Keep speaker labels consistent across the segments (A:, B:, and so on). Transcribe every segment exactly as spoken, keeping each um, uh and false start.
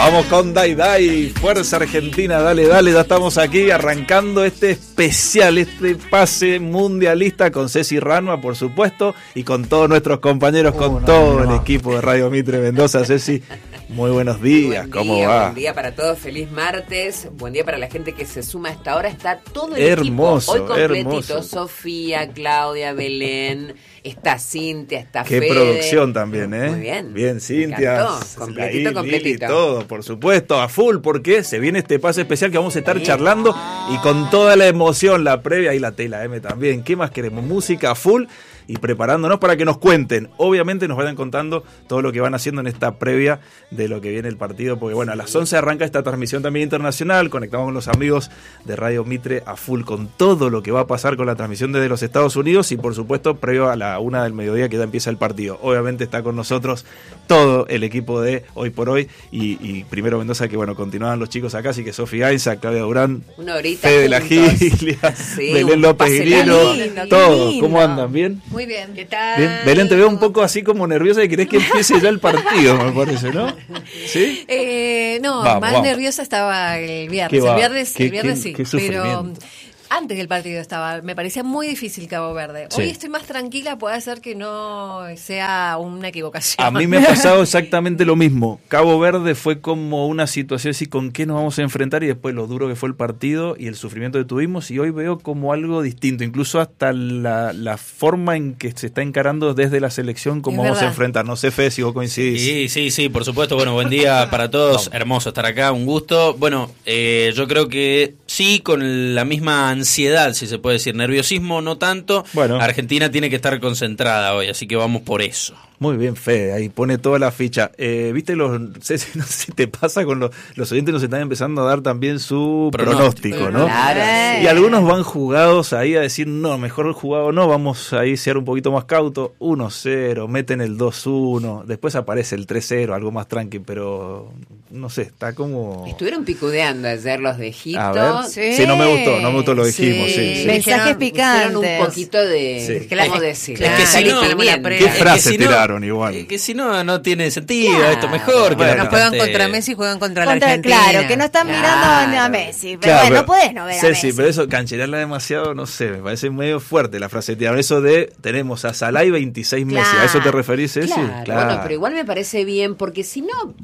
A: Vamos con Dai Dai, Fuerza Argentina, dale, dale, ya estamos aquí arrancando este especial, este pase mundialista con Ceci Ranua, por supuesto, y con todos nuestros compañeros, con uh, no, todo no, no. el equipo de Radio Mitre Mendoza. Ceci, muy buenos días,
B: buen
A: ¿cómo
B: día,
A: va?
B: Buen día para todos, feliz martes, buen día para la gente que se suma a esta hora, está todo el
A: hermoso,
B: equipo, hoy completito,
A: hermoso.
B: Sofía, Claudia, Belén, está Cintia, está
A: Qué
B: Fede.
A: Qué producción también, ¿eh?
B: Muy bien.
A: Bien, Cintia.
B: Completito,
A: ahí,
B: completito.
A: Lili, todo, por supuesto, a full, porque se viene este pase especial que vamos a estar charlando y con toda la emoción, la previa y la T y la M también. ¿Qué más queremos? Música a full y preparándonos para que nos cuenten. Obviamente nos vayan contando todo lo que van haciendo en esta previa de lo que viene el partido, porque bueno, a las once arranca esta transmisión también internacional, conectamos con los amigos de Radio Mitre a full con todo lo que va a pasar con la transmisión desde los Estados Unidos y por supuesto previo a la una del mediodía que ya empieza el partido. Obviamente está con nosotros todo el equipo de Hoy por Hoy y, y primero Mendoza, que bueno, continúan los chicos acá, así que Sofía Gainza, Claudia Durán,
B: una horita
A: Fede La Gilia, sí, Belén López Guirino, todos, ¿cómo andan? ¿Bien?
C: Muy bien, ¿qué tal?
A: Bien. Belén, te veo un poco así como nerviosa y querés que empiece ya el partido, me parece, ¿no? ¿Sí?
C: Eh, no,
A: vamos,
C: más
A: vamos.
C: nerviosa estaba el viernes. El viernes,
A: ¿Qué,
C: el viernes
A: qué,
C: sí,
A: qué
C: pero antes del partido estaba, me parecía muy difícil Cabo Verde.
A: Sí.
C: Hoy estoy más tranquila, puede ser que no sea una equivocación.
A: A mí me ha pasado exactamente lo mismo. Cabo Verde fue como una situación así, ¿con qué nos vamos a enfrentar? Y después lo duro que fue el partido y el sufrimiento que tuvimos, y hoy veo como algo distinto, incluso hasta la, la forma en que se está encarando desde la selección, cómo vamos a enfrentar. No sé, Fede, si vos coincidís.
D: Sí, sí, sí, por supuesto. Bueno, buen día para todos. Hermoso estar acá, un gusto. Bueno, eh, yo creo que sí, con la misma ansiedad, si se puede decir, nerviosismo no tanto. Bueno, Argentina tiene que estar concentrada hoy, así que vamos por eso.
A: Muy bien, Fede, ahí pone toda la ficha. Eh, Viste, los, no sé si te pasa con los, los oyentes, nos están empezando a dar también su pronóstico, pronóstico, ¿no?
B: Claro.
A: Y algunos van jugados ahí a decir, no, mejor el jugado no, vamos ahí a ser un poquito más cauto, uno cero, meten el dos uno, después aparece el tres cero, algo más tranqui, pero no sé, está como...
B: Estuvieron picudeando ayer los de Egipto.
A: A ver, sí, sí no me gustó, no me gustó, lo dijimos, sí. sí, sí.
C: Mensajes picantes.
B: Un poquito de...
A: Sí.
B: ¿Cómo decir?
D: Claro. Es que si no,
A: ¿qué frase
D: si no,
A: tiraron igual?
D: Es que si no, no tiene sentido, claro. Esto mejor.
C: Bueno,
D: que
C: no juegan contra Messi, juegan contra, contra la Argentina.
E: Claro, que no están
B: claro.
E: mirando a Messi, pero
A: claro,
E: bueno,
A: pero,
E: no podés no ver
A: sí,
E: a Messi.
A: Sí, pero eso, cancelarla demasiado, no sé, me parece medio fuerte la frase. Eso de, tenemos a Salah y veintiséis Messi,
E: claro.
A: ¿a eso te referís, Ceci?
B: Claro, claro, bueno, pero igual me parece bien, porque si no...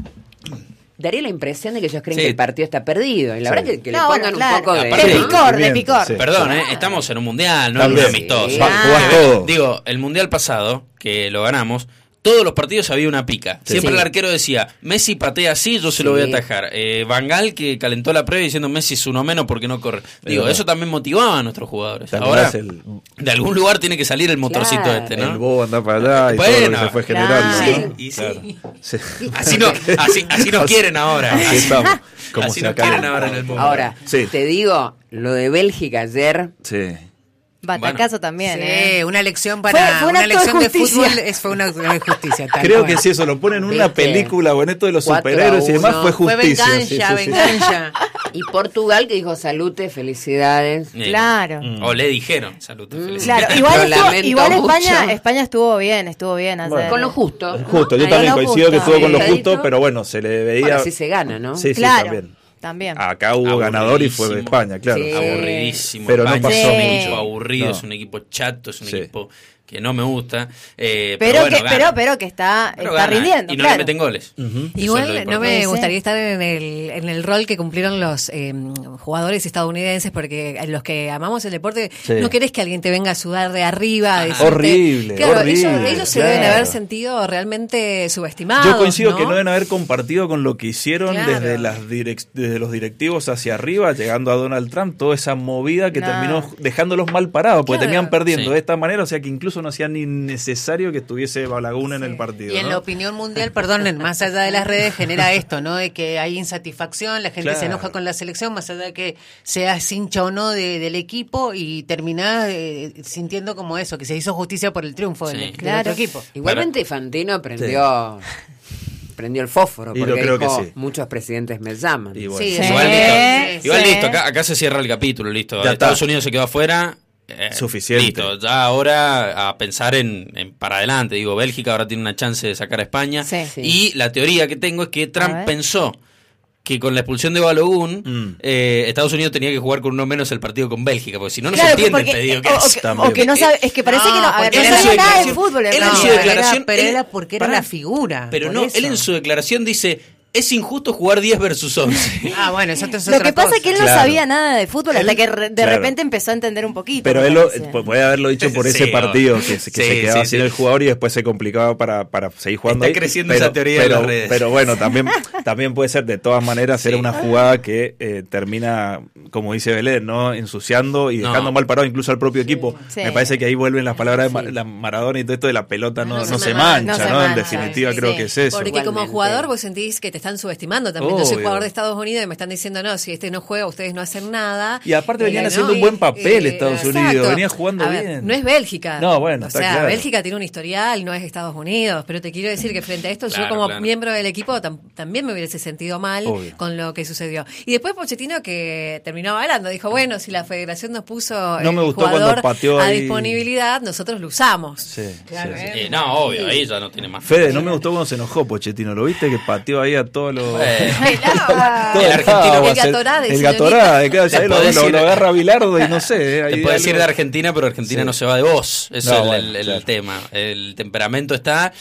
B: daría la impresión de que ellos creen sí. que el partido está perdido. Y la sí. verdad que, que
E: no,
B: le pongan
E: bueno, claro.
B: un poco de...
E: de picor, de picor.
D: Sí. Perdón, ¿eh? Estamos en un mundial, no en un amistoso.
A: Sí. Ah. Todo.
D: Digo, el mundial pasado, que lo ganamos, todos los partidos había una pica. Sí. Siempre sí. el arquero decía, Messi patea así, yo se sí. lo voy a atajar. Eh, Van Gaal, que calentó la prueba diciendo Messi es uno menos porque no corre. Digo, Pero, eso también motivaba a nuestros jugadores. Ahora, el... de algún lugar tiene que salir el motorcito claro. este, ¿no?
A: El bobo anda para allá y
D: bueno,
A: todo lo que se fue generando.
D: Claro.
A: ¿no?
D: Sí, y
A: claro.
D: sí. Sí. Así, no, así, así nos quieren ahora.
A: Así estamos. Como
D: así nos quieren ahora en el mundo.
B: Ahora,
A: sí.
B: te digo, lo de Bélgica ayer...
A: Sí.
E: Batacazo bueno. también,
C: sí,
E: ¿eh?
C: una lección para
E: fue, fue
C: una,
E: una
C: lección
E: de,
C: de fútbol es, fue una, una injusticia. Tal
A: Creo
C: cual.
A: que sí, eso lo ponen en una
B: ¿Viste?
A: película o en esto de los superhéroes y demás fue justicia.
C: Fue venganza,
A: sí, sí,
C: venganza.
B: Y Portugal que dijo salute, felicidades.
D: Sí.
E: Claro.
D: Mm. O le dijeron salute,
B: mm.
D: felicidades.
E: Claro, igual, estuvo, igual España, España estuvo bien, estuvo bien ayer.
B: Bueno, con lo justo.
A: Justo, yo
B: Ahí
A: también coincido
E: justo.
A: que estuvo con lo
B: Sí.
A: justo, pero bueno, se le veía...
B: Bueno, así se gana, ¿no?
A: Sí, sí,
E: claro.
A: también.
E: También.
A: Acá hubo ganador y fue de España, claro.
B: Sí.
D: Aburridísimo.
A: Pero
D: España
A: no pasó
D: es un
A: mucho.
D: equipo aburrido,
A: No.
D: es un equipo chato, es un
A: Sí.
D: equipo que no me gusta. Eh,
E: pero,
D: pero, bueno,
E: que, pero, pero que está,
D: pero
E: está
D: gana,
E: rindiendo,
D: y no
E: claro.
D: le meten goles.
A: Uh-huh.
C: Igual no me
E: Sí.
C: gustaría estar en el, en el rol que cumplieron los eh, jugadores estadounidenses, porque los que amamos el deporte,
A: Sí.
C: no querés que alguien te venga a sudar de arriba. A decirte,
A: horrible,
C: claro,
A: horrible,
C: ellos, ellos se
A: claro.
C: deben haber sentido realmente subestimados.
A: Yo coincido
C: ¿no?
A: que no deben haber compartido con lo que hicieron
C: Claro.
A: desde, las direc- desde los directivos hacia arriba, llegando a Donald Trump, toda esa movida que
E: No.
A: terminó dejándolos mal parados, porque
C: Claro.
A: terminan perdiendo
D: Sí.
A: de esta manera, o sea que incluso no hacía ni necesario que estuviese Balaguer en el partido.
C: Y en
A: ¿no?
C: la opinión mundial, perdonen, más allá de las redes genera esto, ¿no? De que hay insatisfacción, la gente
A: Claro.
C: se enoja con la selección, más allá de que seas hincha o no de, del equipo, y terminás eh, sintiendo como eso, que se hizo justicia por el triunfo
D: Sí.
C: del, del
E: Claro.
C: otro equipo.
B: Igualmente Fantino prendió... prendió el fósforo,
A: Y
B: porque
A: yo creo
B: dijo,
A: que sí.
B: muchos presidentes me llaman.
A: Y bueno.
C: Sí,
E: Sí.
D: Igual listo,
E: Sí.
D: igual
E: Sí.
D: listo acá, acá se cierra el capítulo, listo.
A: Ya
D: Estados
A: está.
D: Unidos se quedó afuera. Eh,
A: Suficiente.
D: Listo, ya ahora a pensar en, en para adelante. Digo, Bélgica ahora tiene una chance de sacar a España.
E: Sí.
B: Sí.
D: Y la teoría que tengo es que
E: A
D: Trump
E: ver.
D: pensó que con la expulsión de Balogun, mm. eh, Estados Unidos tenía que jugar con uno menos el partido con Bélgica, porque si no, no claro, se entiende porque, el pedido que
E: o,
D: hace.
E: O, o que no sabe, es que parece no, que no, a ver, no sabía nada de fútbol.
D: Él en su declaración,
C: pero
D: él,
C: era porque era
D: para,
C: la figura.
D: Pero no, eso. Él en su declaración dice... Es injusto jugar diez versus once.
C: Ah, bueno, eso es
E: Lo
C: otra
E: que pasa
C: cosa.
E: es que él no
A: claro.
E: sabía nada de fútbol hasta él, que re, de claro. repente empezó a entender un poquito.
A: Pero él lo, puede haberlo dicho por ese sí, partido, que, que sí, se quedaba sí, sin sí. el jugador y después se complicaba para, para seguir jugando.
D: Está
A: ahí.
D: creciendo
A: pero,
D: esa teoría
A: pero,
D: de las redes.
A: Pero bueno, también, también puede ser de todas maneras ser sí. una jugada que eh, termina, como dice Belén, ¿no? Ensuciando y dejando no. mal parado incluso al propio equipo. Sí. Me parece que ahí vuelven las palabras de sí. Maradona y todo esto de la pelota no, no, no, no se mancha, ¿no? Se mancha, en definitiva creo que es eso.
F: Porque como jugador vos sentís que te están subestimando también. Yo soy jugador de Estados Unidos y me están diciendo, no, si este no juega, ustedes no hacen nada.
A: Y aparte venían no, haciendo un buen papel eh, Estados exacto. Unidos, venía jugando
F: a ver,
A: bien.
F: No es Bélgica.
A: No, bueno,
F: o
A: está
F: sea,
A: claro.
F: Bélgica tiene un historial, no es Estados Unidos, pero te quiero decir que frente a esto, claro, yo como claro. miembro del equipo tam- también me hubiese sentido mal Obvio. Con lo que sucedió. Y después Pochettino que terminó hablando, dijo, bueno, si la federación nos puso
A: no
F: el
A: me gustó
F: jugador
A: pateó
F: a
A: ahí.
F: disponibilidad, nosotros lo usamos.
A: Sí,
F: claro,
A: sí,
D: sí. Eh, no, obvio, ahí ya no tiene más.
A: Fede, no me gustó cuando se enojó Pochettino, ¿lo viste? Que pateó ahí a todos los...
D: Eh.
A: Todo
F: el argentino, el Gatorade,
A: el Gatorade, claro, lo, lo, lo agarra Bilardo y no sé.
D: Te puede decir de Argentina, pero Argentina sí. no se va de vos. Eso no, es el, bueno, el, el claro. tema. El temperamento está.